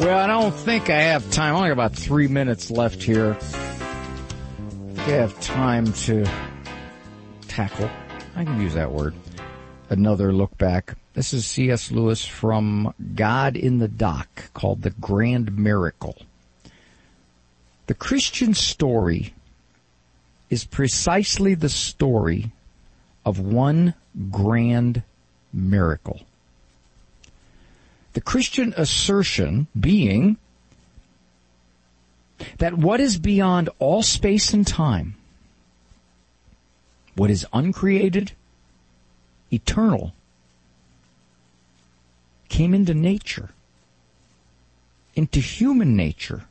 Well, I don't think I have time. I only got about 3 minutes left here. I have time to tackle, I can use that word, another look back. This is C.S. Lewis from God in the Dock, called The Grand Miracle. The Christian story is precisely the story of one grand miracle. The Christian assertion being that what is beyond all space and time, what is uncreated, eternal, came into nature, into human nature,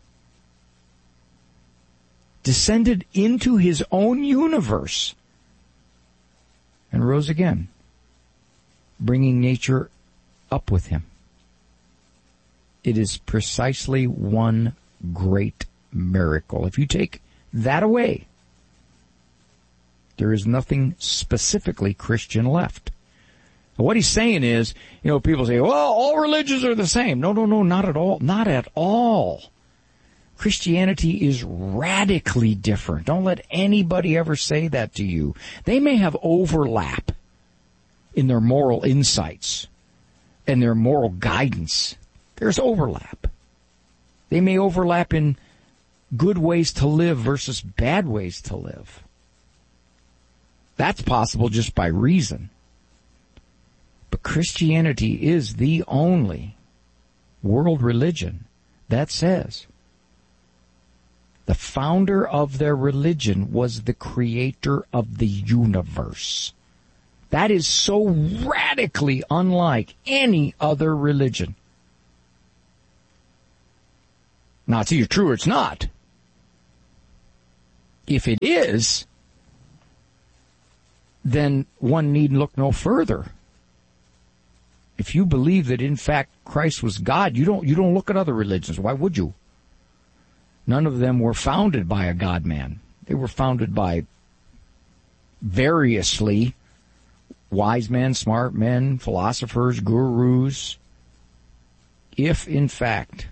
descended into his own universe, and rose again, bringing nature up with him. It is precisely one great miracle. If you take that away, there is nothing specifically Christian left. What he's saying is, people say, well, all religions are the same. No, not at all. Not at all. Christianity is radically different. Don't let anybody ever say that to you. They may have overlap in their moral insights and their moral guidance. There's overlap. They may overlap in good ways to live versus bad ways to live. That's possible just by reason. But Christianity is the only world religion that says the founder of their religion was the creator of the universe. That is so radically unlike any other religion. Now, it's either true or it's not. If it is, then one need look no further. If you believe that in fact Christ was God, you don't look at other religions. Why would you? None of them were founded by a God-man. They were founded by variously wise men, smart men, philosophers, gurus. If in fact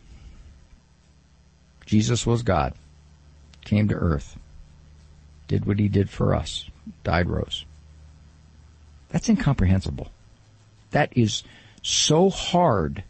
Jesus was God, came to earth, did what he did for us, died, rose. That's incomprehensible. That is so hard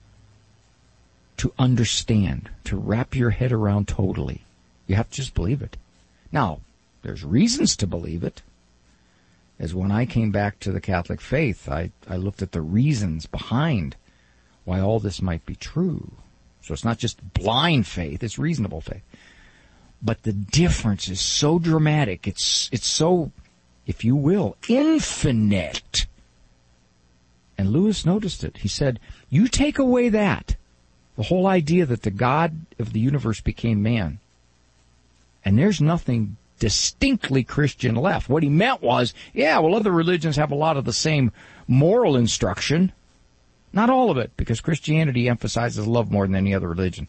to understand, to wrap your head around totally. You have to just believe it. Now, there's reasons to believe it. As when I came back to the Catholic faith, I looked at the reasons behind why all this might be true. So it's not just blind faith, it's reasonable faith. But the difference is so dramatic. It's so, if you will, infinite. And Lewis noticed it. He said, you take away that, the whole idea that the God of the universe became man, and there's nothing distinctly Christian left. What he meant was, other religions have a lot of the same moral instruction. Not all of it, because Christianity emphasizes love more than any other religion.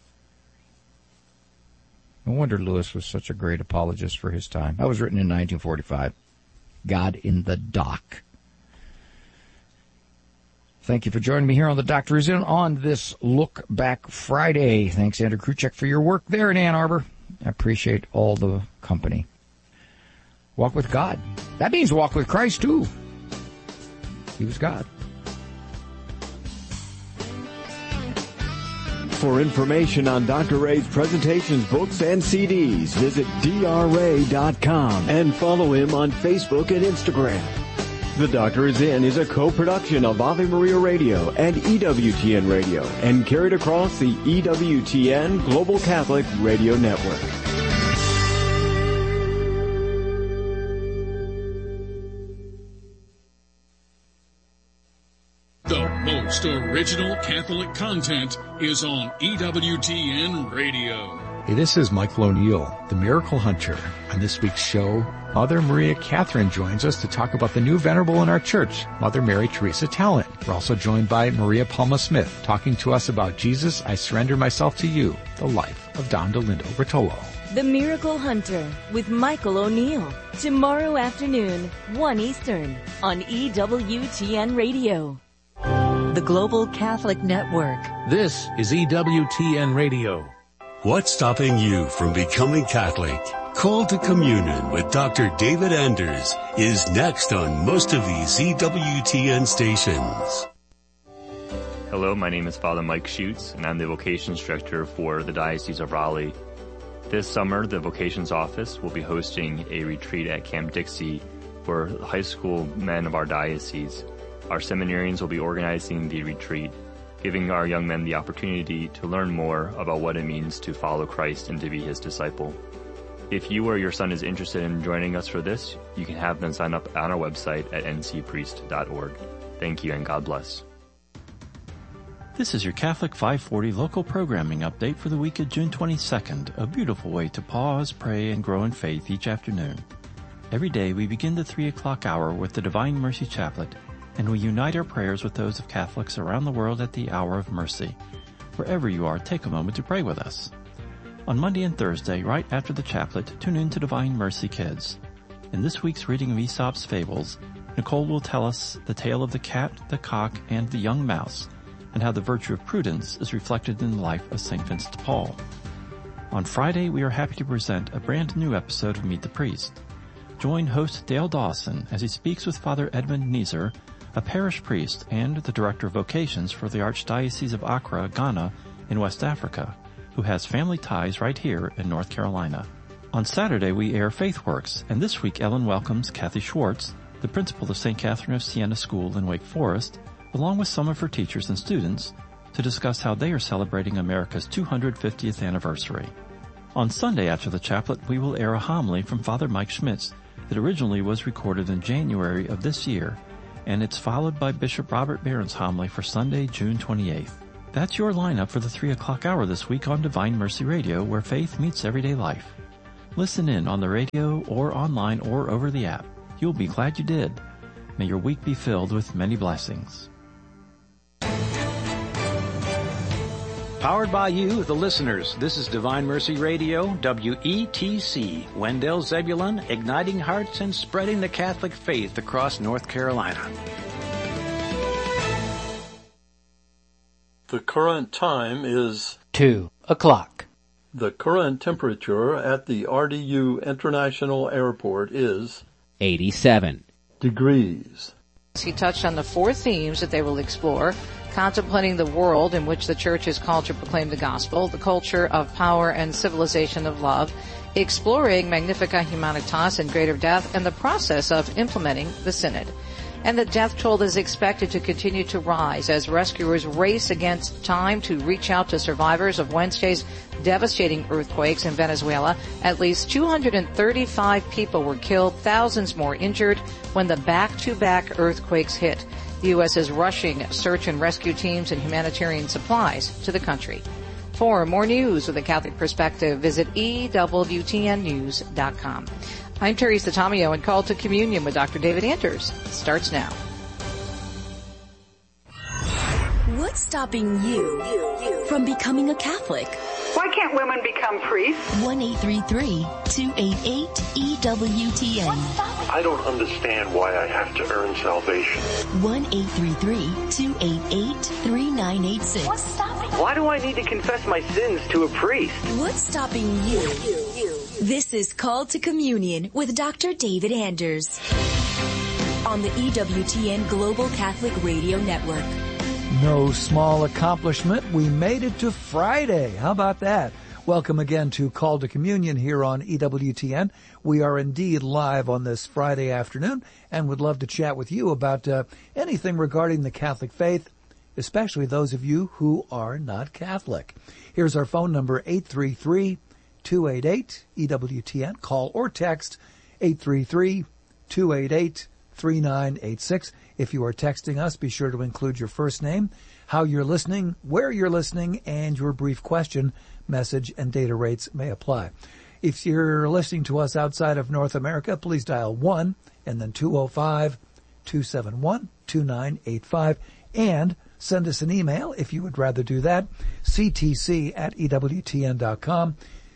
No wonder Lewis was such a great apologist for his time. That was written in 1945. God in the Dock. Thank you for joining me here on The Doctor Is In on this Look Back Friday. Thanks, Andrew Kruchek, for your work there in Ann Arbor. I appreciate all the company. Walk with God. That means walk with Christ, too. He was God. For information on Dr. Ray's presentations, books, and CDs, visit drray.com and follow him on Facebook and Instagram. The Doctor Is In is a co-production of Ave Maria Radio and EWTN Radio and carried across the EWTN Global Catholic Radio Network. The most original Catholic content is on EWTN Radio. Hey, this is Michael O'Neill, the Miracle Hunter. On this week's show, Mother Maria Catherine joins us to talk about the new venerable in our church, Mother Mary Teresa Talent. We're also joined by Maria Palma Smith, talking to us about Jesus, I Surrender Myself to You, the life of Don Dolindo Bertolo. The Miracle Hunter with Michael O'Neill. Tomorrow afternoon, 1 Eastern, on EWTN Radio. The Global Catholic Network. This is EWTN Radio. What's stopping you from becoming Catholic? Call to Communion with Dr. David Anders is next on most of these EWTN stations. Hello, my name is Father Mike Schutz, and I'm the Vocations Director for the Diocese of Raleigh. This summer, the Vocations Office will be hosting a retreat at Camp Dixie for high school men of our diocese. Our seminarians will be organizing the retreat, giving our young men the opportunity to learn more about what it means to follow Christ and to be his disciple. If you or your son is interested in joining us for this, you can have them sign up on our website at ncpriest.org. Thank you and God bless. This is your Catholic 540 local programming update for the week of June 22nd, a beautiful way to pause, pray, and grow in faith each afternoon. Every day we begin the 3 o'clock hour with the Divine Mercy Chaplet, and we unite our prayers with those of Catholics around the world at the Hour of Mercy. Wherever you are, take a moment to pray with us. On Monday and Thursday, right after the chaplet, tune in to Divine Mercy Kids. In this week's reading of Aesop's Fables, Nicole will tell us the tale of the cat, the cock, and the young mouse, and how the virtue of prudence is reflected in the life of St. Vincent de Paul. On Friday, we are happy to present a brand new episode of Meet the Priest. Join host Dale Dawson as he speaks with Father Edmund Neeser, a parish priest and the Director of Vocations for the Archdiocese of Accra, Ghana, in West Africa, who has family ties right here in North Carolina. On Saturday, we air FaithWorks, and this week Ellen welcomes Kathy Schwartz, the principal of St. Catherine of Siena School in Wake Forest, along with some of her teachers and students, to discuss how they are celebrating America's 250th anniversary. On Sunday after the chaplet, we will air a homily from Father Mike Schmitz that originally was recorded in January of this year, and it's followed by Bishop Robert Barron's homily for Sunday, June 28th. That's your lineup for the 3 o'clock hour this week on Divine Mercy Radio, where faith meets everyday life. Listen in on the radio or online or over the app. You'll be glad you did. May your week be filled with many blessings. Powered by you, the listeners. This is Divine Mercy Radio, WETC, Wendell Zebulon, igniting hearts and spreading the Catholic faith across North Carolina. The current time is 2 o'clock. The current temperature at the RDU International Airport is 87 degrees. He touched on the 4 themes that they will explore: contemplating the world in which the Church is called to proclaim the gospel, the culture of power and civilization of love, exploring Magnificat Humanitas and greater death, and the process of implementing the Synod. And the death toll is expected to continue to rise as rescuers race against time to reach out to survivors of Wednesday's devastating earthquakes in Venezuela. At least 235 people were killed, thousands more injured when the back-to-back earthquakes hit. The U.S. is rushing search and rescue teams and humanitarian supplies to the country. For more news with a Catholic perspective, visit EWTNnews.com. I'm Teresa Tomeo, and Call to Communion with Dr. David Anders starts now. What's stopping you from becoming a Catholic? Why can't women become priests? 1-833-288-EWTN. I don't understand why I have to earn salvation. 1-833-288-3986. What's stopping? Why do I need to confess my sins to a priest? What's stopping you? This is Call to Communion with Dr. David Anders on the EWTN Global Catholic Radio Network. No small accomplishment. We made it to Friday. How about that? Welcome again to Call to Communion here on EWTN. We are indeed live on this Friday afternoon and would love to chat with you about anything regarding the Catholic faith, especially those of you who are not Catholic. Here's our phone number, 833-288-EWTN. Call or text 833-288-3986. If you are texting us, be sure to include your first name, how you're listening, where you're listening, and your brief question. Message and data rates may apply. If you're listening to us outside of North America, please dial 1 and then 205-271-2985 and send us an email if you would rather do that, ctc@ewtn.com,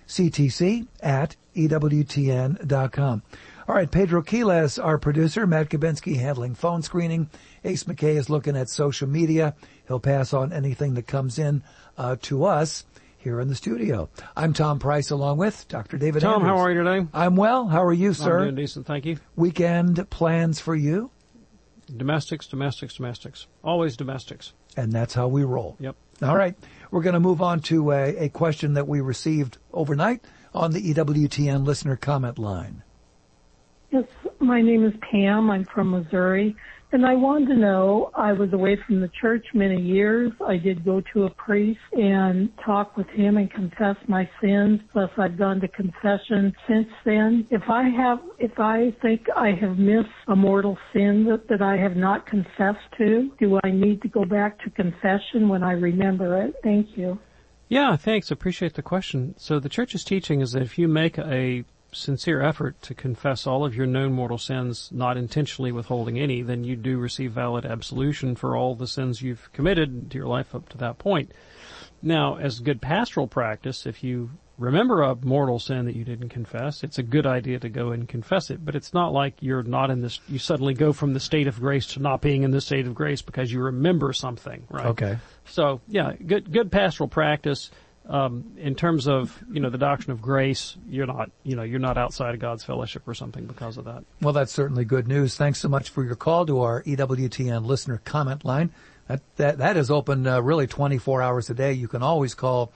ctc@ewtn.com. All right, Pedro Quiles, our producer, Matt Kabinski handling phone screening. Ace McKay is looking at social media. He'll pass on anything that comes in to us here in the studio. I'm Tom Price along with Dr. David Tom, Andrews. how are you today? I'm well. How are you, sir? I'm doing decent, thank you. Weekend plans for you? Domestics. Always domestics. And that's how we roll. Yep. All right. We're going to move on to a question that we received overnight on the EWTN listener comment line. Yes, my name is Pam. I'm from Missouri. And I wanted to know, I was away from the church many years. I did go to a priest and talk with him and confess my sins. Plus, I've gone to confession since then. If I think I have missed a mortal sin that I have not confessed to, do I need to go back to confession when I remember it? Thank you. Yeah, thanks. Appreciate the question. So the church's teaching is that if you make a sincere effort to confess all of your known mortal sins, not intentionally withholding any, then you do receive valid absolution for all the sins you've committed to your life up to that point. Now, as good pastoral practice, if you remember a mortal sin that you didn't confess, it's a good idea to go and confess it. But it's not like you're not in this, you suddenly go from the state of grace to not being in the state of grace because you remember something, right? Okay. So, yeah, good pastoral practice. In terms of, the doctrine of grace, you're not outside of God's fellowship or something because of that. Well, that's certainly good news. Thanks so much for your call to our EWTN listener comment line. That is open really 24 hours a day. You can always call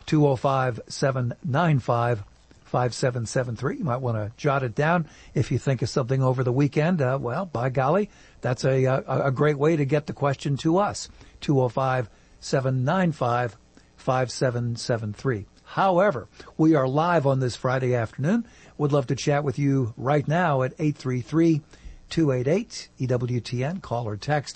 205-795-5773. You might want to jot it down if you think of something over the weekend. Well, by golly, that's a great way to get the question to us. 205-795-5773. However, we are live on this Friday afternoon. Would love to chat with you right now at 833-288-EWTN. Call or text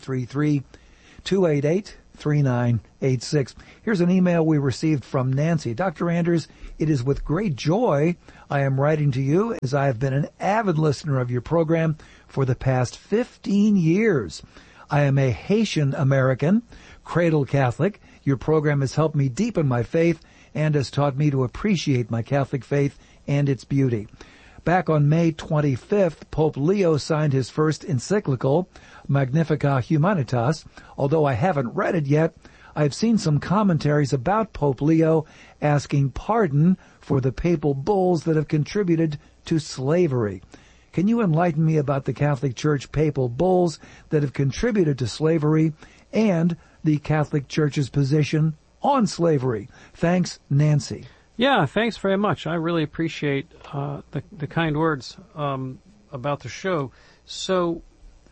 833-288-3986. Here's an email we received from Nancy. Dr. Anders, it is with great joy I am writing to you as I have been an avid listener of your program for the past 15 years. I am a Haitian American, cradle Catholic. Your program has helped me deepen my faith and has taught me to appreciate my Catholic faith and its beauty. Back on May 25th, Pope Leo signed his first encyclical, Magnificat Humanitas. Although I haven't read it yet, I've seen some commentaries about Pope Leo asking pardon for the papal bulls that have contributed to slavery. Can you enlighten me about the Catholic Church papal bulls that have contributed to slavery and the Catholic Church's position on slavery? Thanks, Nancy. Yeah, thanks very much. I really appreciate the kind words about the show. So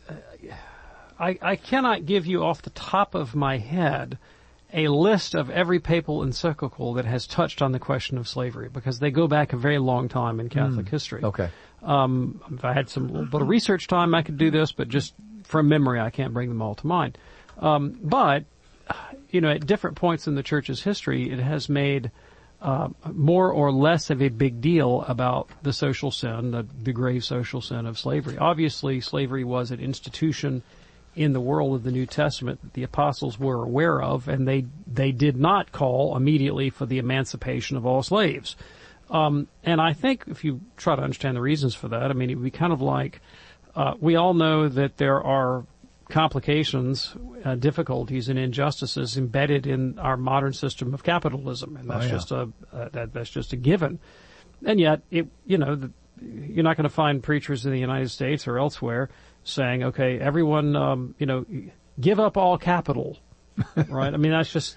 I cannot give you off the top of my head a list of every papal encyclical that has touched on the question of slavery because they go back a very long time in Catholic history. Okay. If I had some little bit of research time, I could do this, but just from memory, I can't bring them all to mind. But at different points in the Church's history, it has made more or less of a big deal about the social sin, the grave social sin of slavery. Obviously, slavery was an institution in the world of the New Testament that the apostles were aware of, and they did not call immediately for the emancipation of all slaves. And I think if you try to understand the reasons for that, it would be kind of like, we all know that there are complications, difficulties, and injustices embedded in our modern system of capitalism, and that's that's just a given. And yet, you're not going to find preachers in the United States or elsewhere saying, "Okay, everyone, give up all capital." Right? That's just,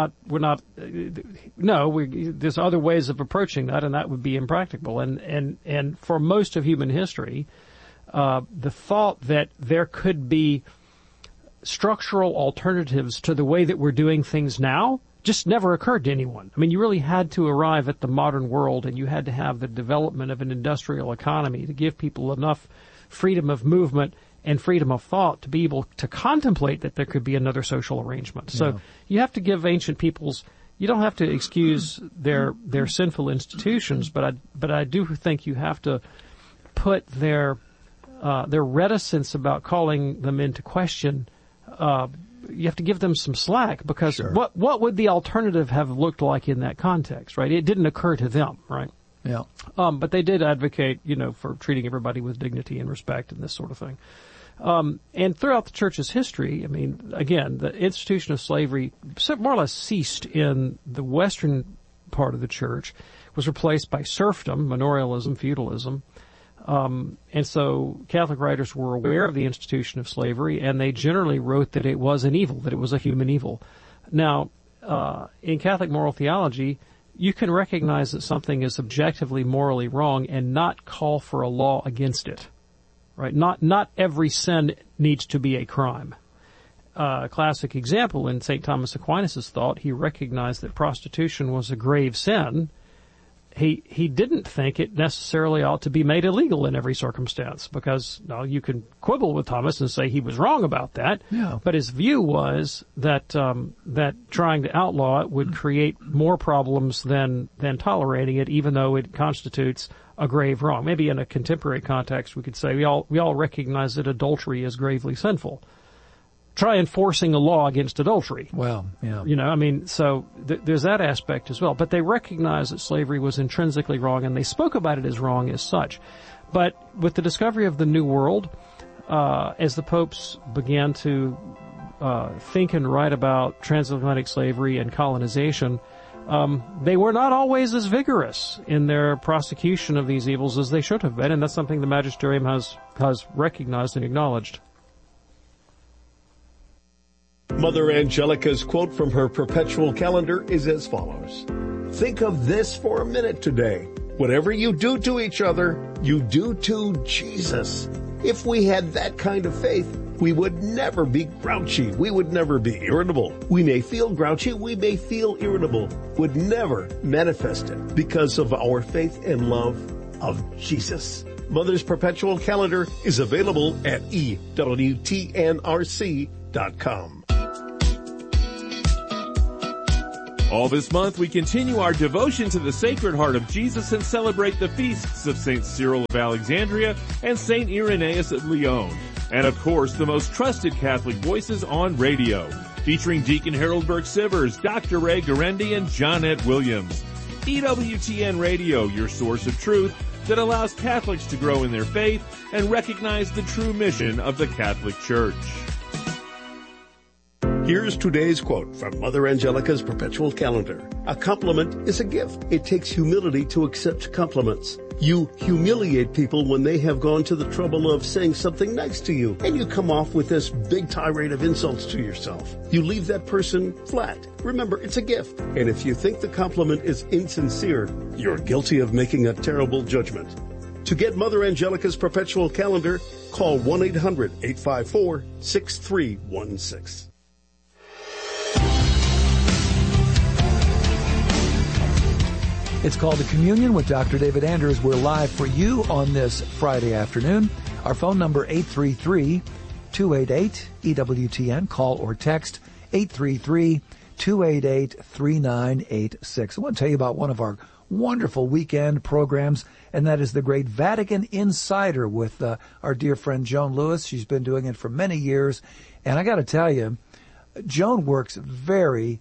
there's other ways of approaching that, and that would be impractical. And for most of human history, the thought that there could be structural alternatives to the way that we're doing things now just never occurred to anyone. You really had to arrive at the modern world, and you had to have the development of an industrial economy to give people enough freedom of movement and freedom of thought to be able to contemplate that there could be another social arrangement. So you have to give ancient peoples, you don't have to excuse their sinful institutions, but I do think you have to put their reticence about calling them into question, you have to give them some slack, because what would the alternative have looked like in that context, right? It didn't occur to them, right? Yeah. But they did advocate, for treating everybody with dignity and respect and this sort of thing. And throughout the church's history, I mean, again, the institution of slavery more or less ceased in the western part of the church, was replaced by serfdom, manorialism, feudalism. And so Catholic writers were aware of the institution of slavery, and they generally wrote that it was an evil, that it was a human evil. Now, in Catholic moral theology, you can recognize that something is objectively morally wrong and not call for a law against it. Right? Not every sin needs to be a crime. A classic example in St. Thomas Aquinas' thought, he recognized that prostitution was a grave sin. He didn't think it necessarily ought to be made illegal in every circumstance, because now you can quibble with Thomas and say he was wrong about that. Yeah. But his view was that that trying to outlaw it would create more problems than tolerating it, even though it constitutes a grave wrong. Maybe in a contemporary context, we could say we all recognize that adultery is gravely sinful. Try enforcing a law against adultery. Well, yeah. You know, I mean, so there's that aspect as well. But they recognized that slavery was intrinsically wrong, and they spoke about it as wrong as such. But with the discovery of the New World, as the popes began to think and write about transatlantic slavery and colonization, they were not always as vigorous in their prosecution of these evils as they should have been, and that's something the magisterium has recognized and acknowledged. Mother Angelica's quote from her perpetual calendar is as follows. Think of this for a minute today. Whatever you do to each other, you do to Jesus. If we had that kind of faith, we would never be grouchy. We would never be irritable. We may feel grouchy. We may feel irritable. Would never manifest it because of our faith and love of Jesus. Mother's perpetual calendar is available at EWTNRC.com. All this month, we continue our devotion to the Sacred Heart of Jesus and celebrate the feasts of St. Cyril of Alexandria and St. Irenaeus of Lyon. And of course, the most trusted Catholic voices on radio, featuring Deacon Harold Burke-Sivers, Dr. Ray Guarendi, and Johnette Williams. EWTN Radio, your source of truth that allows Catholics to grow in their faith and recognize the true mission of the Catholic Church. Here's today's quote from Mother Angelica's perpetual calendar. A compliment is a gift. It takes humility to accept compliments. You humiliate people when they have gone to the trouble of saying something nice to you, and you come off with this big tirade of insults to yourself. You leave that person flat. Remember, it's a gift. And if you think the compliment is insincere, you're guilty of making a terrible judgment. To get Mother Angelica's perpetual calendar, call 1-800-854-6316. It's called The Communion with Dr. David Anders. We're live for you on this Friday afternoon. Our phone number, 833-288-EWTN. Call or text 833-288-3986. I want to tell you about one of our wonderful weekend programs, and that is the Great Vatican Insider with our dear friend Joan Lewis. She's been doing it for many years. And I got to tell you, Joan works very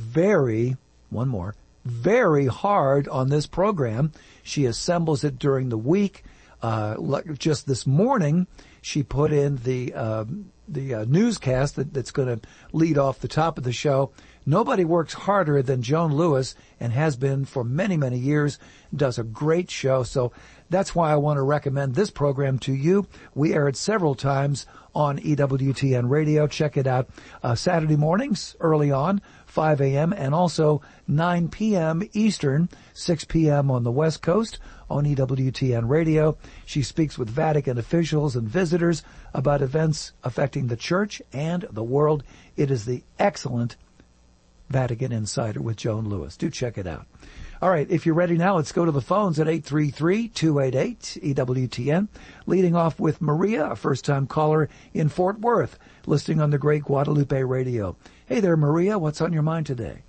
hard on this program. She assembles it during the week. Just this morning, she put in the newscast that's going to lead off the top of the show. Nobody works harder than Joan Lewis, and has been for many, many years. Does a great show. So that's why I want to recommend this program to you. We air it several times on EWTN Radio. Check it out Saturday mornings early on, 5 a.m., and also 9 p.m. Eastern, 6 p.m. on the West Coast on EWTN Radio. She speaks with Vatican officials and visitors about events affecting the Church and the world. It is the excellent Vatican Insider with Joan Lewis. Do check it out. All right, if you're ready now, let's go to the phones at 833-288-EWTN. Leading off with Maria, a first-time caller in Fort Worth, listening on the Great Guadalupe Radio. Hey there, Maria. What's on your mind today?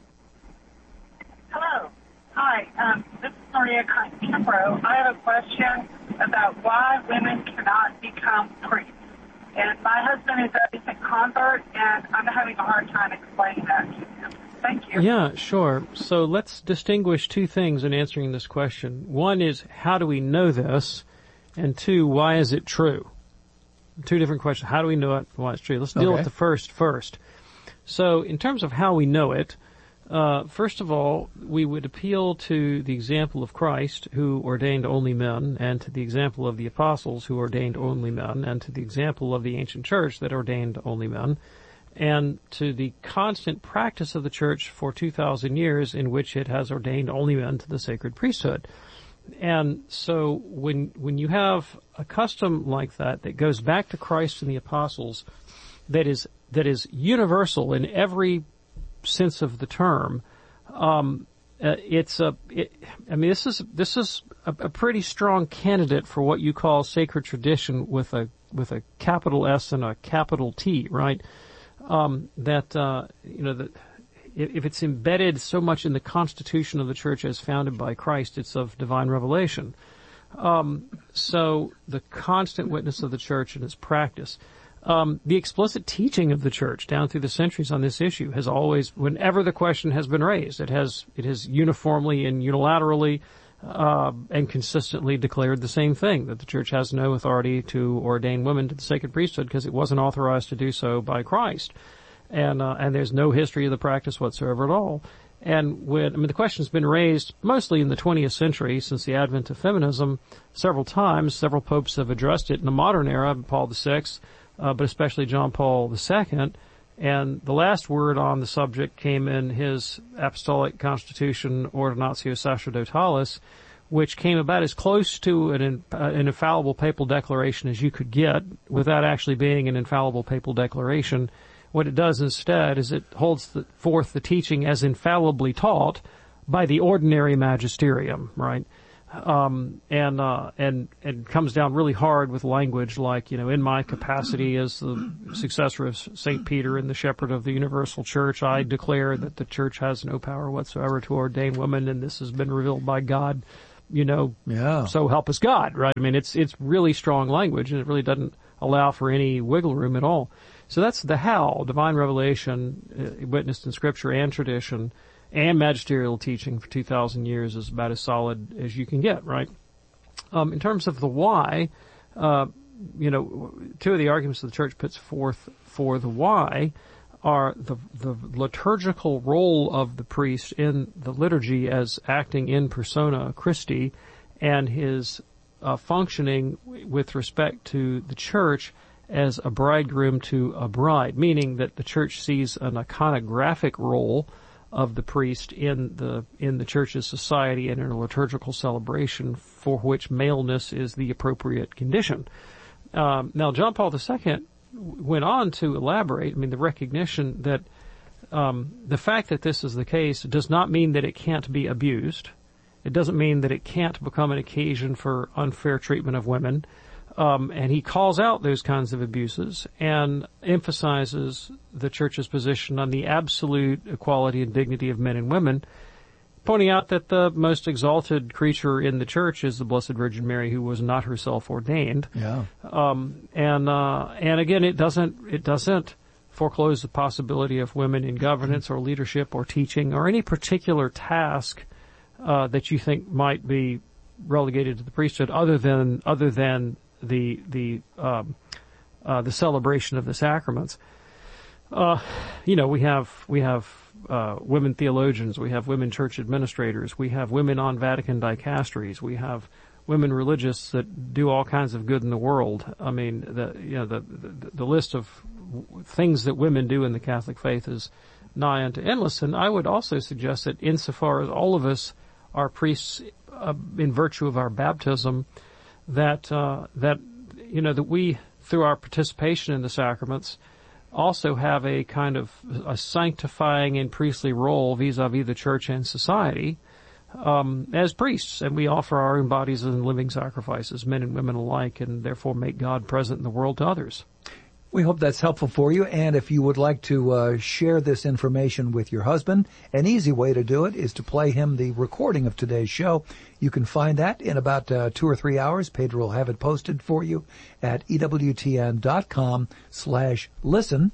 Hello. Hi. This is Maria Kimbrough. I have a question about why women cannot become priests. And my husband is a recent convert, and I'm having a hard time explaining that to him. Thank you. Yeah, sure. So let's distinguish two things in answering this question. One is, how do we know this? And two, why is it true? two different questions. How do we know it? Why it's true? Let's deal with the first. So in terms of how we know it, first of all, we would appeal to the example of Christ, who ordained only men, and to the example of the apostles, who ordained only men, and to the example of the ancient church that ordained only men, and to the constant practice of the church for 2,000 years in which it has ordained only men to the sacred priesthood. And so when you have a custom like that goes back to Christ and the apostles, that is universal in every sense of the term, this is a pretty strong candidate for what you call sacred tradition with a capital S and a capital T, right? If it's embedded so much in the constitution of the church as founded by Christ, it's of divine revelation. So the constant witness of the church and its practice. The explicit teaching of the church down through the centuries on this issue has always, whenever the question has been raised, it has uniformly and unilaterally and consistently declared the same thing, that the church has no authority to ordain women to the sacred priesthood because it wasn't authorized to do so by Christ. And there's no history of the practice whatsoever at all. And the question's been raised mostly in the 20th century since the advent of feminism several times. Several popes have addressed it in the modern era, Paul VI, but especially John Paul II. And the last word on the subject came in his apostolic constitution, Ordinatio Sacerdotalis, which came about as close to an infallible papal declaration as you could get without actually being an infallible papal declaration. What it does instead is it holds forth the teaching as infallibly taught by the ordinary magisterium, right? And comes down really hard with language like, in my capacity as the successor of St. Peter and the shepherd of the universal church, I declare that the church has no power whatsoever to ordain women, and this has been revealed by God, so help us God, right? I mean, it's really strong language, and it really doesn't allow for any wiggle room at all. So that's the how, divine revelation, witnessed in Scripture and tradition, and magisterial teaching for 2,000 years is about as solid as you can get, right? In terms of the why, two of the arguments that the church puts forth for the why are the liturgical role of the priest in the liturgy as acting in persona Christi, and his functioning with respect to the church as a bridegroom to a bride, meaning that the church sees an iconographic role of the priest in the church's society and in a liturgical celebration for which maleness is the appropriate condition. Now, John Paul II went on to elaborate. The recognition that the fact that this is the case does not mean that it can't be abused. It doesn't mean that it can't become an occasion for unfair treatment of women. And he calls out those kinds of abuses and emphasizes the church's position on the absolute equality and dignity of men and women, pointing out that the most exalted creature in the church is the Blessed Virgin Mary, who was not herself ordained. Yeah. And again, it doesn't foreclose the possibility of women in governance or leadership or teaching or any particular task that you think might be relegated to the priesthood, other than the celebration of the sacraments. We have women theologians, we have women church administrators, we have women on Vatican dicasteries, we have women religious that do all kinds of good in the world. The list of things that women do in the Catholic faith is nigh unto endless. And I would also suggest that insofar as all of us are priests in virtue of our baptism, that we, through our participation in the sacraments, also have a kind of a sanctifying and priestly role vis-a-vis the church and society as priests, and we offer our own bodies as living sacrifices, men and women alike, and therefore make God present in the world to others. We hope that's helpful for you, and if you would like to share this information with your husband, an easy way to do it is to play him the recording of today's show. You can find that in about 2 or 3 hours. Pedro will have it posted for you at EWTN.com/listen.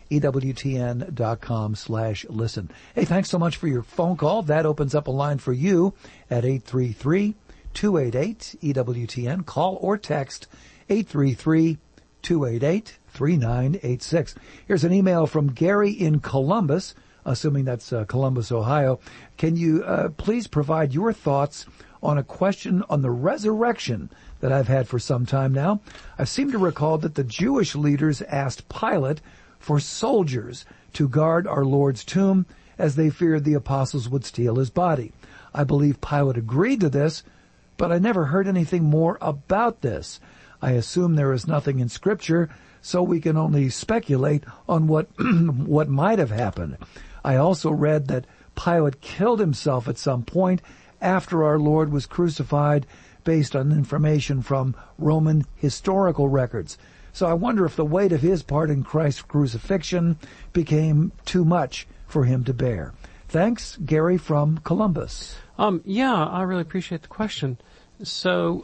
EWTN.com/listen. Hey, thanks so much for your phone call. That opens up a line for you at 833-288-EWTN. Call or text 833 288-3986. Here's an email from Gary in Columbus, assuming that's Columbus, Ohio. Can you please provide your thoughts on a question on the resurrection that I've had for some time now? I seem to recall that the Jewish leaders asked Pilate for soldiers to guard our Lord's tomb as they feared the apostles would steal his body. I believe Pilate agreed to this, but I never heard anything more about this. I assume there is nothing in Scripture, so we can only speculate on what might have happened. I also read that Pilate killed himself at some point after our Lord was crucified based on information from Roman historical records. So I wonder if the weight of his part in Christ's crucifixion became too much for him to bear. Thanks, Gary from Columbus. Yeah, I really appreciate the question. So,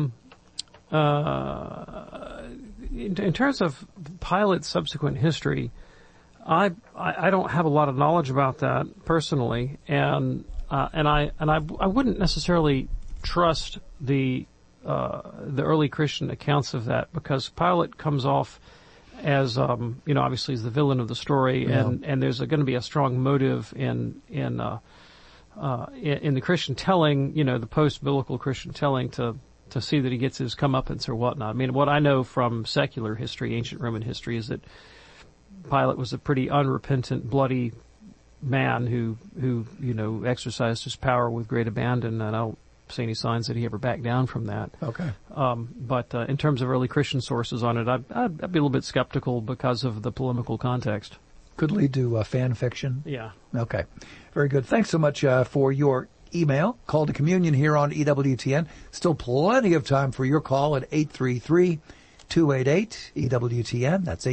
in terms of Pilate's subsequent history, I don't have a lot of knowledge about that personally, and I wouldn't necessarily trust the early Christian accounts of that, because Pilate comes off as obviously as the villain of the story, and there's going to be a strong motive in the Christian telling, the post-biblical Christian telling to see that he gets his comeuppance or whatnot. I mean, what I know from secular history, ancient Roman history, is that Pilate was a pretty unrepentant, bloody man who exercised his power with great abandon, and I don't see any signs that he ever backed down from that. Okay. But in terms of early Christian sources on it, I'd be a little bit skeptical because of the polemical context. Could lead to fan fiction. Yeah. Okay. Very good. Thanks so much for your email. Call to Communion here on EWTN. Still plenty of time for your call at 833-288-EWTN. That's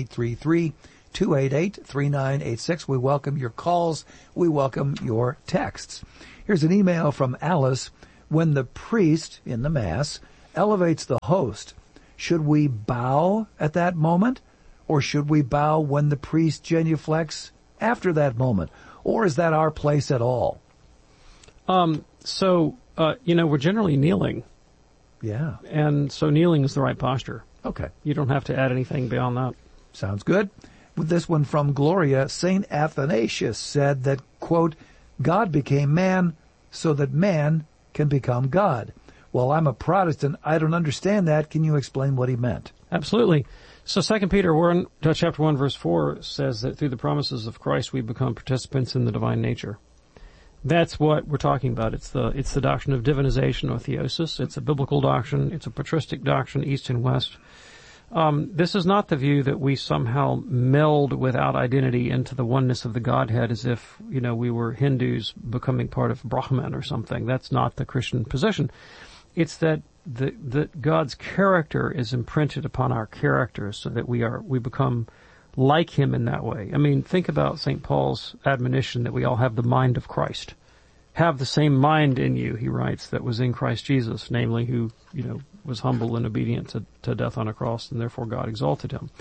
833-288-3986. We welcome your calls. We welcome your texts. Here's an email from Alice. When the priest in the Mass elevates the host, should we bow at that moment? Or should we bow when the priest genuflects after that moment? Or is that our place at all? We're generally kneeling. Yeah. And so kneeling is the right posture. Okay. You don't have to add anything beyond that. Sounds good. With this one from Gloria, St. Athanasius said that, quote, God became man so that man can become God. Well, I'm a Protestant. I don't understand that. Can you explain what he meant? Absolutely. So 2 Peter chapter 1, verse 4 says that through the promises of Christ we become participants in the divine nature. That's what we're talking about. It's the doctrine of divinization or theosis. It's a biblical doctrine. It's a patristic doctrine, East and West. This is not the view that we somehow meld without identity into the oneness of the Godhead as if, we were Hindus becoming part of Brahman or something. That's not the Christian position. It's that God's character is imprinted upon our character so that we become like him in that way. I mean, think about St. Paul's admonition that we all have the mind of Christ. Have the same mind in you, he writes, that was in Christ Jesus, namely who, was humble and obedient to death on a cross, and therefore God exalted him.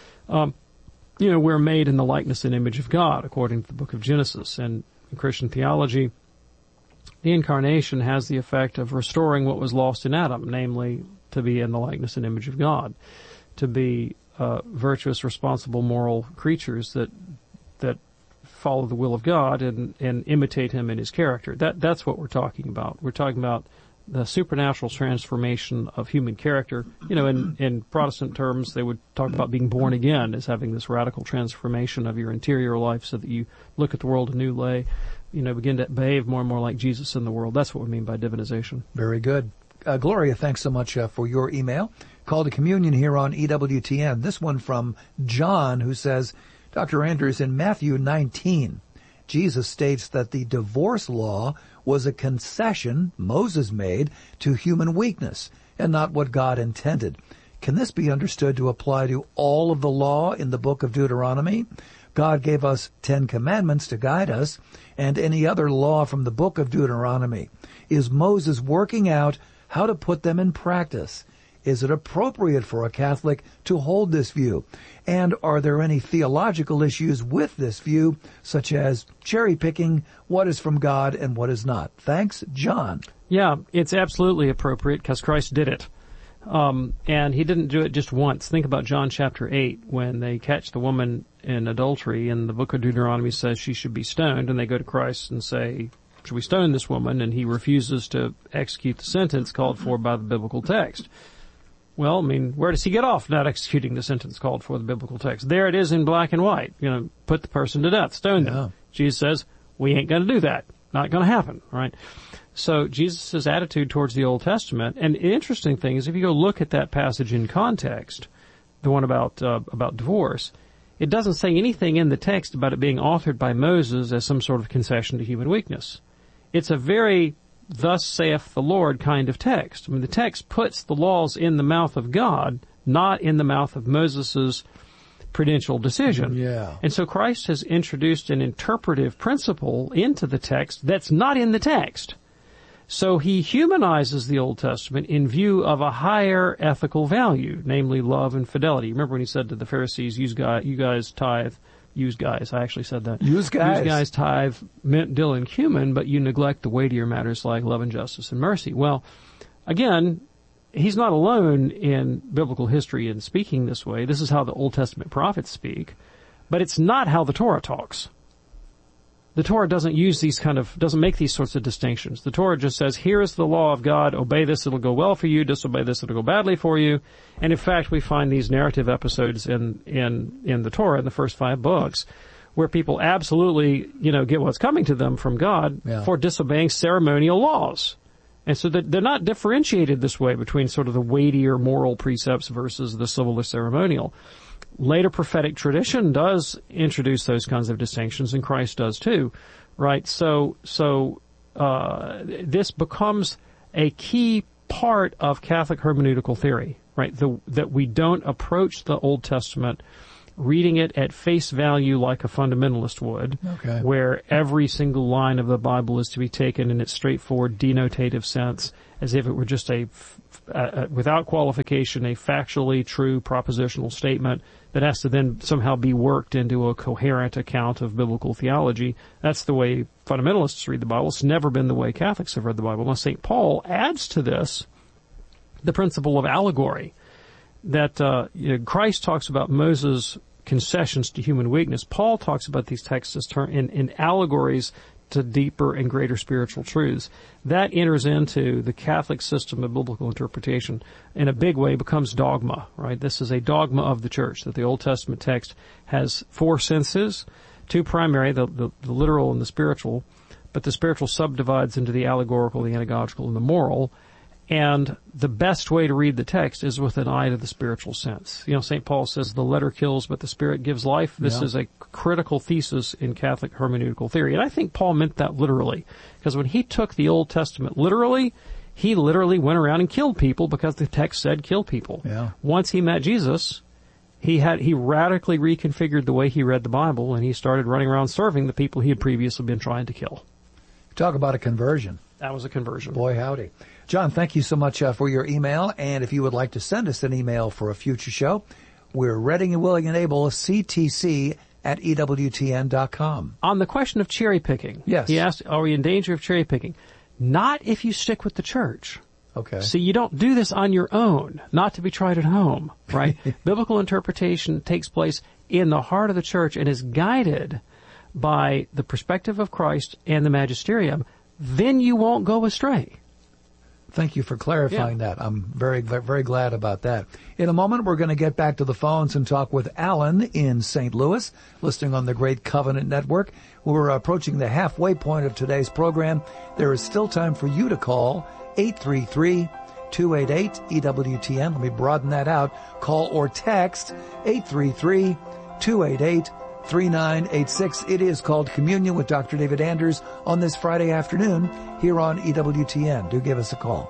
We're made in the likeness and image of God, according to the book of Genesis. And in Christian theology, the incarnation has the effect of restoring what was lost in Adam, namely to be in the likeness and image of God, to be virtuous, responsible, moral creatures that follow the will of God and imitate him in his character. That's what we're talking about. We're talking about the supernatural transformation of human character. In Protestant terms, they would talk about being born again as having this radical transformation of your interior life so that you look at the world a new way, begin to behave more and more like Jesus in the world. That's what we mean by divinization. Very good. Gloria, thanks so much for your email. Call to Communion here on EWTN. This one from John, who says, Dr. Anders, in Matthew 19, Jesus states that the divorce law was a concession Moses made to human weakness and not what God intended. Can this be understood to apply to all of the law in the book of Deuteronomy? God gave us 10 commandments to guide us, and any other law from the book of Deuteronomy. Is Moses working out how to put them in practice? Is it appropriate for a Catholic to hold this view? And are there any theological issues with this view, such as cherry-picking what is from God and what is not? Thanks, John. Yeah, it's absolutely appropriate because Christ did it. And he didn't do it just once. Think about John chapter 8, when they catch the woman in adultery, and the book of Deuteronomy says she should be stoned, and they go to Christ and say, should we stone this woman? And he refuses to execute the sentence called for by the biblical text. Well, I mean, where does he get off not executing the sentence called for the biblical text? There it is in black and white. Put the person to death, stone them. Jesus says, we ain't going to do that. Not going to happen, right? So Jesus' attitude towards the Old Testament, and the interesting thing is if you go look at that passage in context, the one about divorce, it doesn't say anything in the text about it being authored by Moses as some sort of concession to human weakness. It's a very thus saith the Lord kind of text. I mean, the text puts the laws in the mouth of God, not in the mouth of Moses' prudential decision. Yeah. And so Christ has introduced an interpretive principle into the text that's not in the text. So he humanizes the Old Testament in view of a higher ethical value, namely love and fidelity. Remember when he said to the Pharisees, you guys tithe, I actually said that. Use guys tithe mint, dill, and cumin, but you neglect the weightier matters like love and justice and mercy. Well, again, he's not alone in biblical history in speaking this way. This is how the Old Testament prophets speak, but it's not how the Torah talks. The Torah doesn't make these sorts of distinctions. The Torah just says, here is the law of God, obey this, it'll go well for you, disobey this, it'll go badly for you. And in fact, we find these narrative episodes in the Torah, in the first 5 books, where people absolutely, get what's coming to them from God for disobeying ceremonial laws. And so they're not differentiated this way between sort of the weightier moral precepts versus the civil or ceremonial. Later prophetic tradition does introduce those kinds of distinctions, and Christ does too, right? So this becomes a key part of Catholic hermeneutical theory, right? That we don't approach the Old Testament reading it at face value like a fundamentalist would, where every single line of the Bible is to be taken in its straightforward denotative sense, as if it were just without qualification, a factually true propositional statement that has to then somehow be worked into a coherent account of biblical theology. That's the way fundamentalists read the Bible. It's never been the way Catholics have read the Bible. Now, St. Paul adds to this the principle of allegory, that Christ talks about Moses' concessions to human weakness. Paul talks about these texts as in allegories to deeper and greater spiritual truths. That enters into the Catholic system of biblical interpretation in a big way, becomes dogma, right? This is a dogma of the Church, that the Old Testament text has 4 senses, 2 primary, the literal and the spiritual, but the spiritual subdivides into the allegorical, the anagogical, and the moral. And the best way to read the text is with an eye to the spiritual sense. St. Paul says the letter kills, but the Spirit gives life. This is a critical thesis in Catholic hermeneutical theory. And I think Paul meant that literally, because when he took the Old Testament literally, he literally went around and killed people because the text said kill people. Yeah. Once he met Jesus, he radically reconfigured the way he read the Bible, and he started running around serving the people he had previously been trying to kill. Talk about a conversion. That was a conversion. Boy, howdy. John, thank you so much for your email. And if you would like to send us an email for a future show, we're ready and willing and able, ctc@ewtn.com. On the question of cherry picking, yes. He asked, are we in danger of cherry picking? Not if you stick with the church. Okay. See, you don't do this on your own, not to be tried at home, right? Biblical interpretation takes place in the heart of the church and is guided by the perspective of Christ and the magisterium. Then you won't go astray. Thank you for clarifying that. I'm very, very glad about that. In a moment, we're going to get back to the phones and talk with Alan in St. Louis, listening on the Great Covenant Network. We're approaching the halfway point of today's program. There is still time for you to call 833-288-EWTN. Let me broaden that out. Call or text 833-288-3986. It is called Communion with Dr. David Anders on this Friday afternoon here on EWTN. Do give us a call.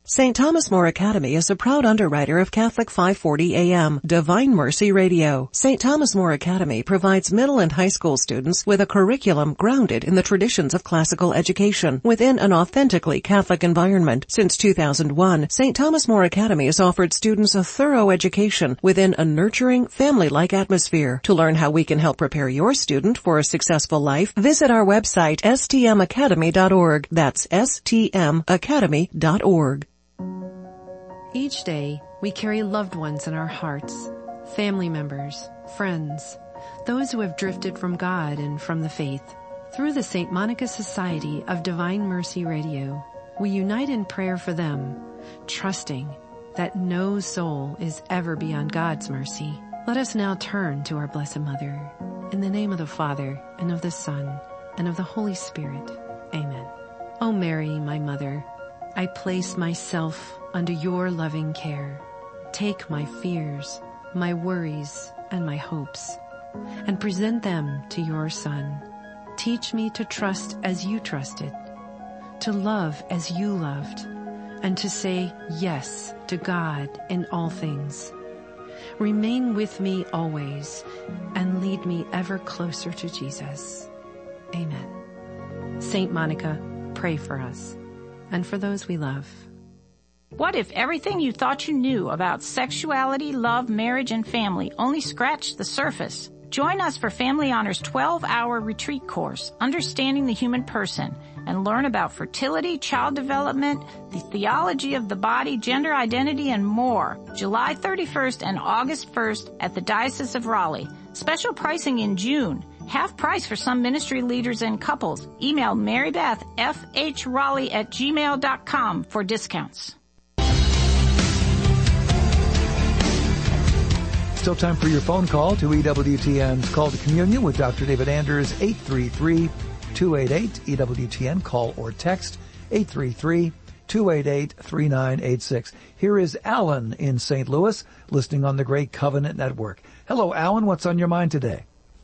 St. Thomas More Academy is a proud underwriter of Catholic 540 AM, Divine Mercy Radio. St. Thomas More Academy provides middle and high school students with a curriculum grounded in the traditions of classical education within an authentically Catholic environment. Since 2001, St. Thomas More Academy has offered students a thorough education within a nurturing, family-like atmosphere. To learn how we can help prepare your student for a successful life, visit our website, stmacademy.org. That's stmacademy.org. Each day, we carry loved ones in our hearts, family members, friends, those who have drifted from God and from the faith. Through the St. Monica Society of Divine Mercy Radio, we unite in prayer for them, trusting that no soul is ever beyond God's mercy. Let us now turn to our Blessed Mother. In the name of the Father, and of the Son, and of the Holy Spirit. Amen. O Mary, my Mother, I place myself under your loving care. Take my fears, my worries, and my hopes, and present them to your Son. Teach me to trust as you trusted, to love as you loved, and to say yes to God in all things. Remain with me always, and lead me ever closer to Jesus. Amen. Saint Monica, pray for us, and for those we love. What if everything you thought you knew about sexuality, love, marriage, and family only scratched the surface? Join us for Family Honor's 12-hour retreat course, Understanding the Human Person, and learn about fertility, child development, the theology of the body, gender identity, and more. July 31st and August 1st at the Diocese of Raleigh. Special pricing in June. Half price for some ministry leaders and couples. Email marybeth, fhraleigh@gmail.com for discounts. Still time for your phone call to EWTN's Call to Communion with Dr. David Anders, 833-288 EWTN. Call or text 833-288-3986. Here is Alan in St. Louis, listening on the Great Covenant Network. Hello, Alan. What's on your mind today?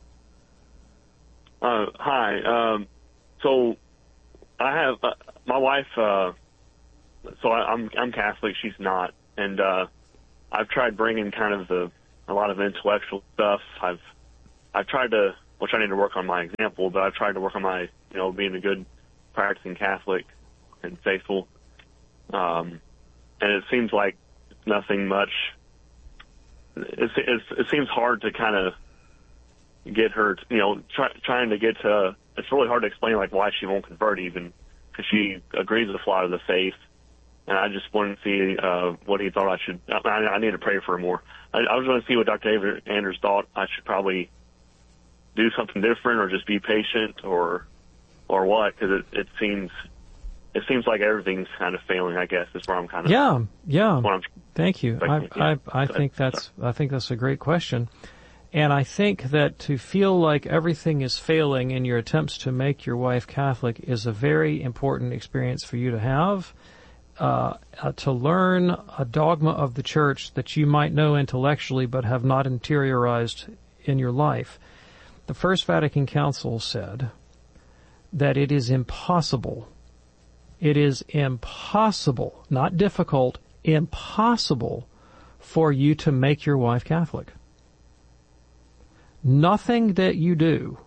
Hi. So I have my wife. So I'm Catholic. She's not, and I've tried bringing kind of a lot of intellectual stuff. I've tried to, which I need to work on my example, but I've tried to work on my, being a good practicing Catholic and faithful. And it seems like nothing much. It seems hard to kind of get her, trying to get to. It's really hard to explain like why she won't convert, even because she agrees with a lot of the faith. And I just wanted to see what he thought I should. I need to pray for her more. I was going to see what Dr. David Anders thought I should probably do something different, or just be patient, or what? Because it seems like everything's kind of failing. I guess is where I'm kind of. Yeah. Thank you. I think that's a great question, and I think that to feel like everything is failing in your attempts to make your wife Catholic is a very important experience for you to have. To learn a dogma of the Church that you might know intellectually but have not interiorized in your life. The First Vatican Council said that it is impossible, not difficult, impossible for you to make your wife Catholic. Nothing that you do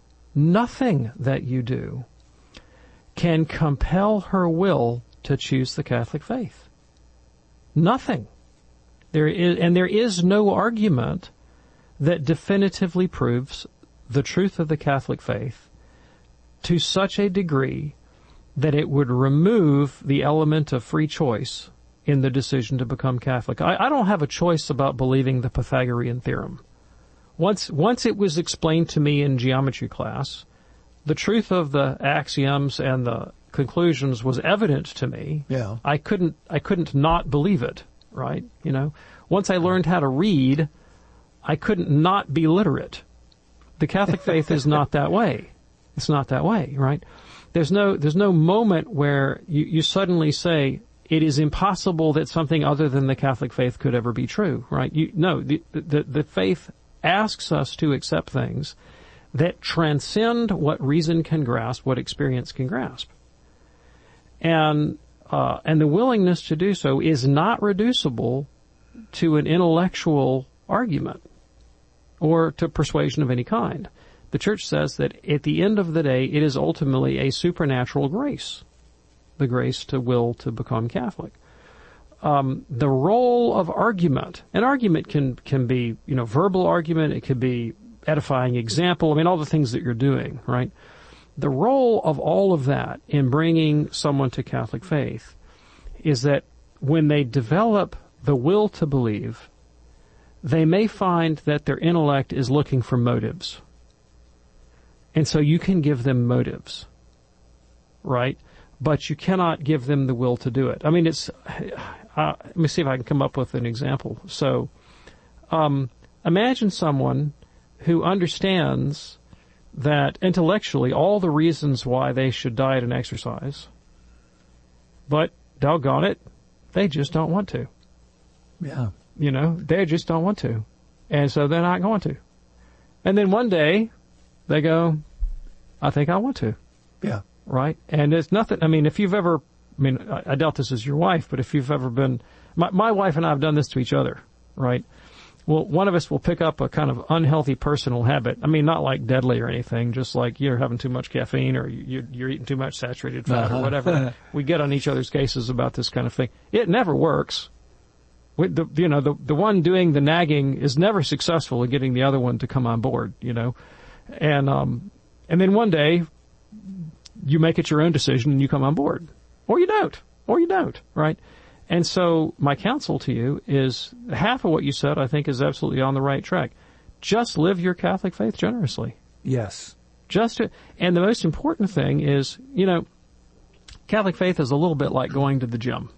can compel her will to choose the Catholic faith. Nothing. There is no argument that definitively proves the truth of the Catholic faith to such a degree that it would remove the element of free choice in the decision to become Catholic. I don't have a choice about believing the Pythagorean theorem. Once it was explained to me in geometry class, the truth of the axioms and the conclusions was evident to me. Yeah. I couldn't not believe it, right? Once I learned how to read, I couldn't not be literate. The Catholic faith is not that way. It's not that way, right? There's no moment where you suddenly say it is impossible that something other than the Catholic faith could ever be true, right? The faith asks us to accept things that transcend what reason can grasp, what experience can grasp. And And the willingness to do so is not reducible to an intellectual argument or to persuasion of any kind. The church says that at the end of the day, it is ultimately a supernatural grace, the grace to will to become Catholic. The role of argument, an argument can be, verbal argument, it could be edifying example, all the things that you're doing, right? The role of all of that in bringing someone to Catholic faith is that when they develop the will to believe, they may find that their intellect is looking for motives. And so you can give them motives, right? But you cannot give them the will to do it. Let me see if I can come up with an example. So, imagine someone who understands that intellectually all the reasons why they should diet and exercise, but doggone it, they just don't want to. Yeah. They just don't want to. And so they're not going to. And then one day they go, I think I want to. Yeah. Right? And it's nothing, if you've ever, I doubt this is your wife, but if you've ever been, my wife and I have done this to each other, right? Well, one of us will pick up a kind of unhealthy personal habit. Not like deadly or anything, just like you're having too much caffeine or you're eating too much saturated fat or whatever. We get on each other's cases about this kind of thing. It never works. The one doing the nagging is never successful in getting the other one to come on board, And then one day you make it your own decision and you come on board. Or you don't, right? And so my counsel to you is half of what you said I think is absolutely on the right track. Just live your Catholic faith generously. Yes. And the most important thing is, Catholic faith is a little bit like going to the gym.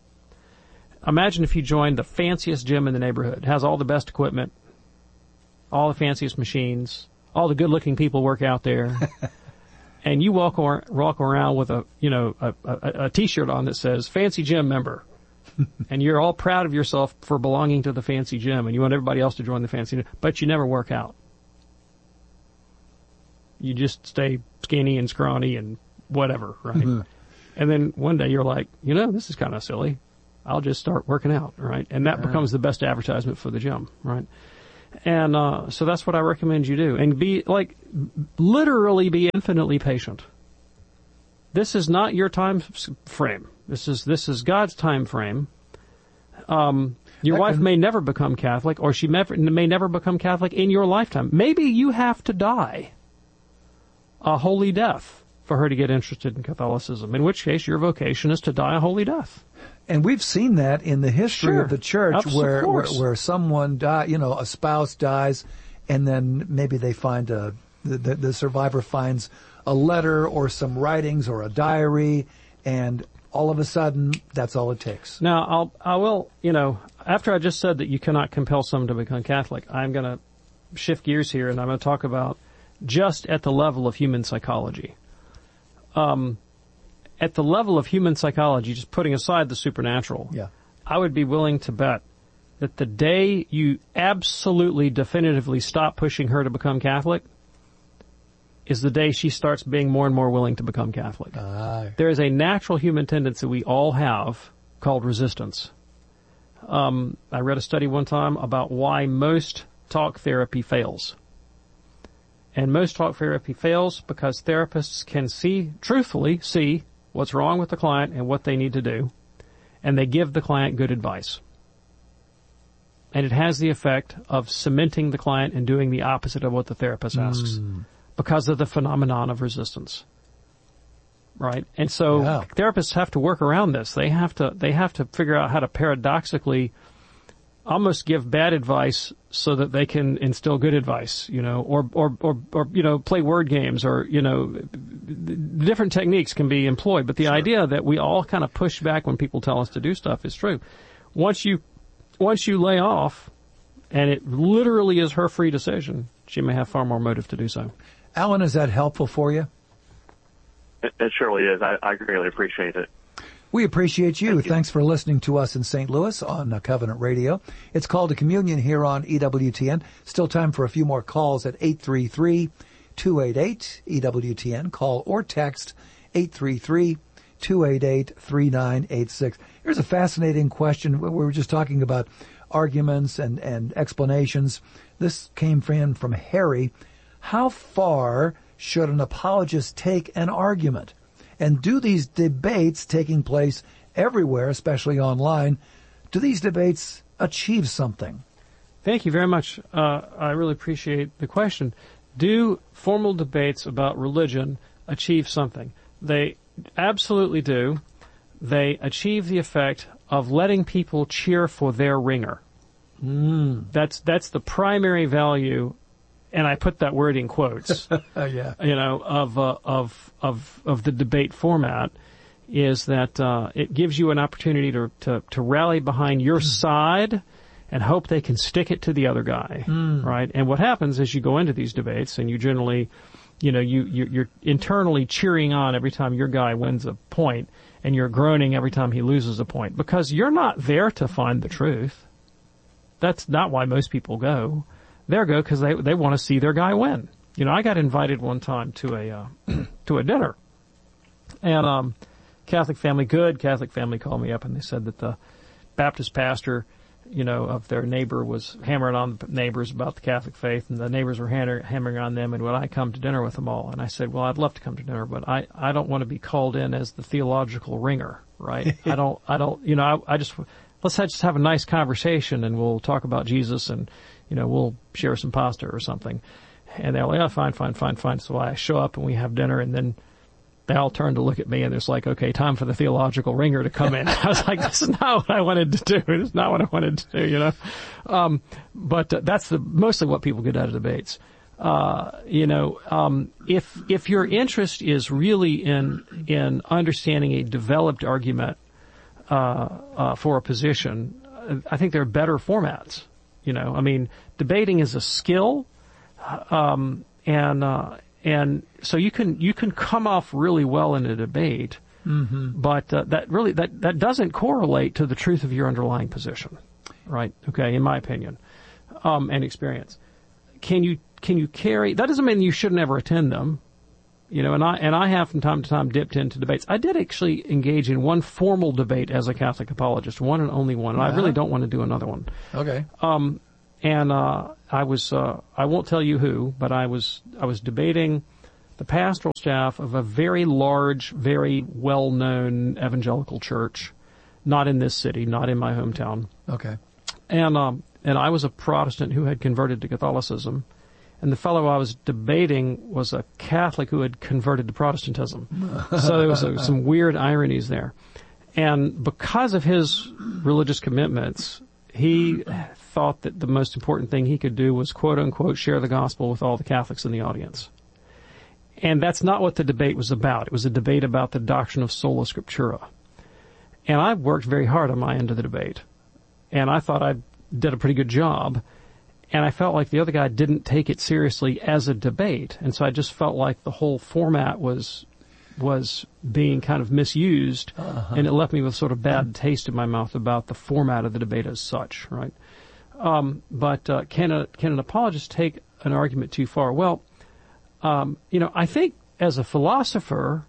Imagine if you joined the fanciest gym in the neighborhood. It has all the best equipment, all the fanciest machines, all the good-looking people work out there. And you walk around with a T-shirt on that says "Fancy Gym Member," and you're all proud of yourself for belonging to the fancy gym, and you want everybody else to join the fancy gym, but you never work out. You just stay skinny and scrawny and whatever, right? Mm-hmm. And then one day you're like, this is kind of silly. I'll just start working out, right? And that becomes the best advertisement for the gym, right? And so that's what I recommend you do. And literally be infinitely patient. This is not your time frame. This is God's time frame. Your wife may never become Catholic, or she may never become Catholic in your lifetime. Maybe you have to die a holy death for her to get interested in Catholicism, in which case your vocation is to die a holy death. And we've seen that in the history of the church where someone a spouse dies, and then maybe they find the survivor finds a letter or some writings or a diary, and all of a sudden that's all it takes. Now I will after I just said that you cannot compel someone to become Catholic, I'm going to shift gears here and I'm going to talk about just at the level of human psychology. At the level of human psychology, just putting aside the supernatural, I would be willing to bet that the day you absolutely definitively stop pushing her to become Catholic is the day she starts being more and more willing to become Catholic. There is a natural human tendency we all have called resistance. I read a study one time about why most talk therapy fails. And most talk therapy fails because therapists can truthfully see what's wrong with the client and what they need to do, and they give the client good advice. And it has the effect of cementing the client and doing the opposite of what the therapist asks because of the phenomenon of resistance. Right? And so therapists have to work around this. They have to figure out how to paradoxically almost give bad advice so that they can instill good advice, or play word games, or, different techniques can be employed. But the idea that we all kind of push back when people tell us to do stuff is true. Once you lay off, and it literally is her free decision, she may have far more motive to do so. Alan, is that helpful for you? It surely is. I greatly appreciate it. We appreciate you. Thanks for listening to us in St. Louis on Covenant Radio. It's Called to Communion here on EWTN. Still time for a few more calls at 833-288-EWTN. Call or text 833-288-EWTN. 288-3986. Here's a fascinating question. We were just talking about arguments and explanations. This came from Harry. How far should an apologist take an argument? And do these debates taking place everywhere, especially online, do these debates achieve something? Thank you very much. I really appreciate the question. Do formal debates about religion achieve something? They absolutely do. They achieve the effect of letting people cheer for their ringer. That's the primary value, and I put that word in quotes. Yeah. Of the debate format, is that it gives you an opportunity to rally behind your side and hope they can stick it to the other guy, right? And what happens is you go into these debates and you generally, you're internally cheering on every time your guy wins a point, and you're groaning every time he loses a point, because you're not there to find the truth. That's not why most people go. They go because they want to see their guy win. I got invited one time to a dinner, and Catholic family called me up and they said that the Baptist pastor, of their neighbor was hammering on the neighbors about the Catholic faith, and the neighbors were hammering on them, and would I come to dinner with them all? And I said, well, I'd love to come to dinner, but I don't want to be called in as the theological ringer, right? I just, let's just have a nice conversation and we'll talk about Jesus and, we'll share some pasta or something. And they're like, oh, fine. So I show up and we have dinner, and then they all turn to look at me and it's like, okay, time for the theological ringer to come in. I was like, this is not what I wanted to do. This is not what I wanted to do, But that's mostly what people get out of debates. If your interest is really in understanding a developed argument, for a position, I think there are better formats. Debating is a skill, and so you can come off really well in a debate, but that doesn't correlate to the truth of your underlying position, right? Okay, in my opinion, and experience. Can you carry? That doesn't mean you should never attend them, And I have from time to time dipped into debates. I did actually engage in one formal debate as a Catholic apologist, one and only one. And I really don't want to do another one. Okay. I was, I won't tell you who, but I was debating the pastoral staff of a very large, very well-known evangelical church, not in this city, not in my hometown. Okay. And I was a Protestant who had converted to Catholicism, and the fellow I was debating was a Catholic who had converted to Protestantism. So there was some weird ironies there. And because of his religious commitments, he thought that the most important thing he could do was, quote unquote, share the gospel with all the Catholics in the audience. And that's not what the debate was about. It was a debate about the doctrine of sola scriptura. And I worked very hard on my end of the debate. And I thought I did a pretty good job. And I felt like the other guy didn't take it seriously as a debate. And so I just felt like the whole format was being kind of misused, and it left me with sort of bad taste in my mouth about the format of the debate as such, right? But can an apologist take an argument too far? Well, I think as a philosopher,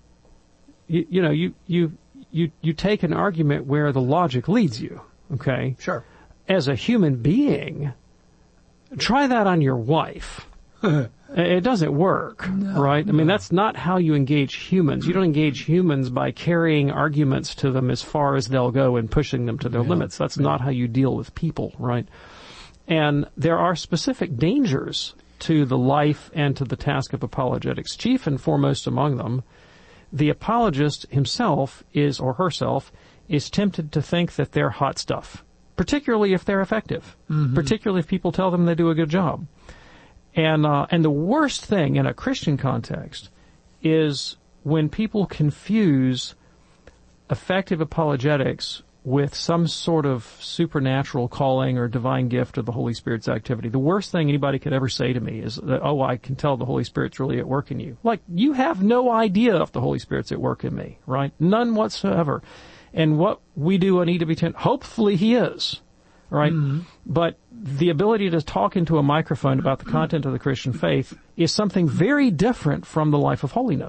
you take an argument where the logic leads you, okay? Sure. As a human being, try that on your wife. It doesn't work, right? I mean, that's not how you engage humans. You don't engage humans by carrying arguments to them as far as they'll go and pushing them to their limits. That's not how you deal with people, right? And there are specific dangers to the life and to the task of apologetics. Chief and foremost among them, the apologist himself is, or herself, is tempted to think that they're hot stuff, particularly if they're effective, particularly if people tell them they do a good job. And the worst thing in a Christian context is when people confuse effective apologetics with some sort of supernatural calling or divine gift of the Holy Spirit's activity. The worst thing anybody could ever say to me is that, oh, I can tell the Holy Spirit's really at work in you. Like, you have no idea if the Holy Spirit's at work in me, right? None whatsoever. And what we do on EWTN, hopefully he is, right? But the ability to talk into a microphone about the content of the Christian faith is something very different from the life of holiness,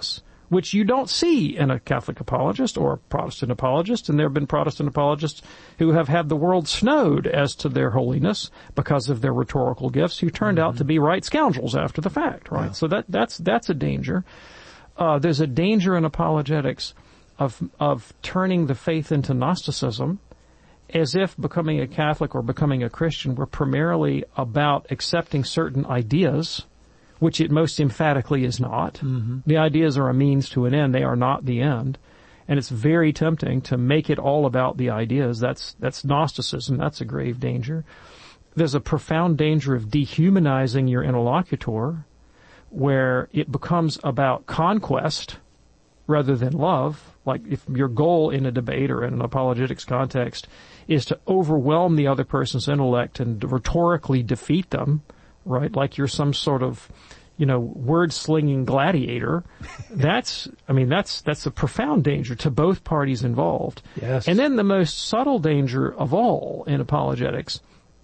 which you don't see in a Catholic apologist or a Protestant apologist, and there have been Protestant apologists who have had the world snowed as to their holiness because of their rhetorical gifts, who turned out to be right scoundrels after the fact, right? Yeah. So that's a danger. There's a danger in apologetics of turning the faith into Gnosticism, as if becoming a Catholic or becoming a Christian were primarily about accepting certain ideas, which it most emphatically is not. Mm-hmm. The ideas are a means to an end. They are not the end. And it's very tempting to make it all about the ideas. That's Gnosticism. That's a grave danger. There's a profound danger of dehumanizing your interlocutor, where it becomes about conquest rather than love. Like if your goal in a debate or in an apologetics context is to overwhelm the other person's intellect and rhetorically defeat them, right? Like you're some sort of, word-slinging gladiator. That's a profound danger to both parties involved. Yes. And then the most subtle danger of all in apologetics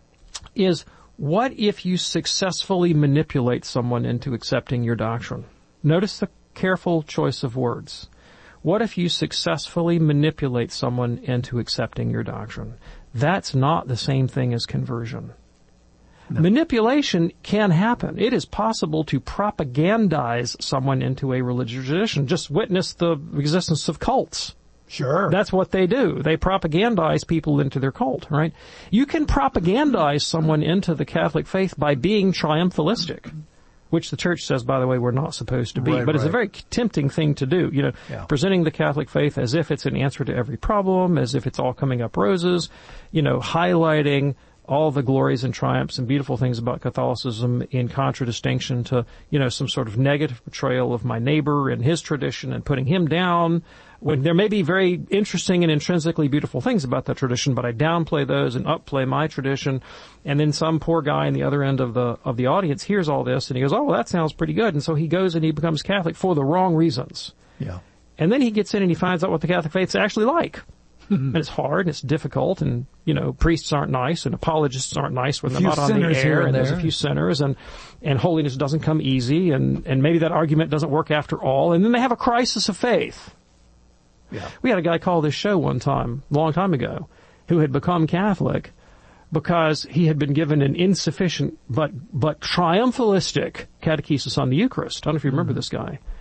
is, what if you successfully manipulate someone into accepting your doctrine? Notice the careful choice of words. What if you successfully manipulate someone into accepting your doctrine? That's not the same thing as conversion. No. Manipulation can happen. It is possible to propagandize someone into a religious tradition. Just witness the existence of cults. Sure. That's what they do. They propagandize people into their cult, right? You can propagandize someone into the Catholic faith by being triumphalistic, which the Church says, by the way, we're not supposed to be. Right, but it's a very tempting thing to do, presenting the Catholic faith as if it's an answer to every problem, as if it's all coming up roses, highlighting all the glories and triumphs and beautiful things about Catholicism in contradistinction to, some sort of negative portrayal of my neighbor and his tradition and putting him down, when there may be very interesting and intrinsically beautiful things about that tradition, but I downplay those and upplay my tradition. And then some poor guy in the other end of the audience hears all this and he goes, oh, well, that sounds pretty good. And so he goes and he becomes Catholic for the wrong reasons. Yeah. And then he gets in and he finds out what the Catholic faith's actually like. And it's hard and it's difficult, and, priests aren't nice and apologists aren't nice when they're not on the air, and there's a few sinners, and holiness doesn't come easy, and maybe that argument doesn't work after all, and then they have a crisis of faith. Yeah. We had a guy call this show one time, a long time ago, who had become Catholic because he had been given an insufficient but triumphalistic catechesis on the Eucharist. I don't know if you remember this guy.